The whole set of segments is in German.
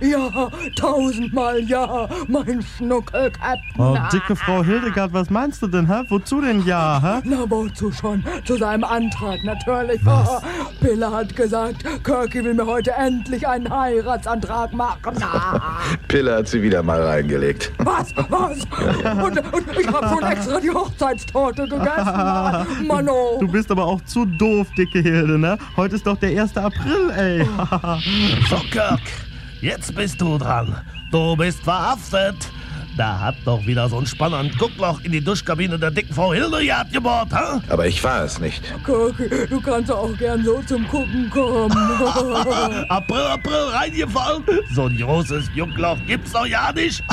Ja, 1000-mal ja, mein Schnuckelkäpt'n. Oh, dicke Frau Hildegard, was meinst du denn, hä? Wozu denn ja, hä? Na, wozu schon? Zu seinem Antrag, natürlich. Was? Pille hat gesagt, Kirky will mir heute endlich einen Heiratsantrag machen. Pille hat sie wieder mal reingelegt. Was? Und ich hab schon extra die Hochzeitstorte gegessen. Mano. Du bist aber auch zu doof, dicke Hilde, ne? Heute ist doch der 1. April, ey. So, Kirk, jetzt bist du dran. Du bist verhaftet. Da hat doch wieder so ein Spanner ein Guckloch in die Duschkabine der dicken Frau Hildegard gebohrt, hä? Aber ich war es nicht. Kirky, du kannst auch gern so zum Gucken kommen. April, reingefallen. So ein großes Juckloch gibt's doch ja nicht.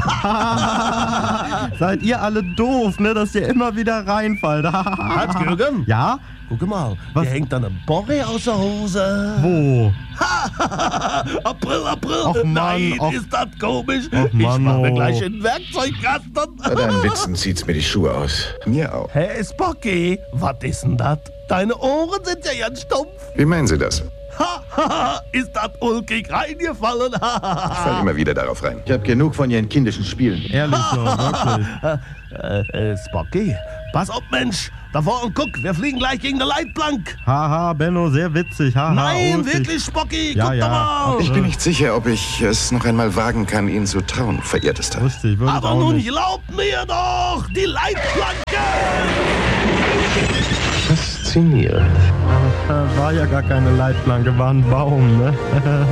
Seid ihr alle doof, ne? Dass ihr immer wieder reinfallt. Hans-Jürgen? Ja? Guck mal, Was? hier hängt da eine Borre aus der Hose. Wo? April. Och, Mann, Nein, och. ist das komisch? Och, Mann, ich mach mir oh. gleich in den Werkzeugkasten. Bei deinen Witzen zieht's mir die Schuhe aus. Mir auch. Hey, Spocky, was ist denn das? Deine Ohren sind ja ganz stumpf. Wie meinen Sie das? Ist das ulkig reingefallen? Ich fall immer wieder darauf rein. Ich habe genug von Ihren kindischen Spielen. Ehrlich so, wirklich. Spocky, pass auf, Mensch. Da vorne, guck, wir fliegen gleich gegen eine Leitplank. Haha, Benno, sehr witzig. Haha, Nein, ulkig. wirklich, Spocky, Ja, guck ja. doch mal. Ich bin nicht sicher, ob ich es noch einmal wagen kann, Ihnen zu trauen, verehrtester. Lustig, würde ich Aber auch nun nicht. glaubt mir doch, die Leitplanke. Faszinierend. War ja gar keine Leitplanke, war ein Baum, ne?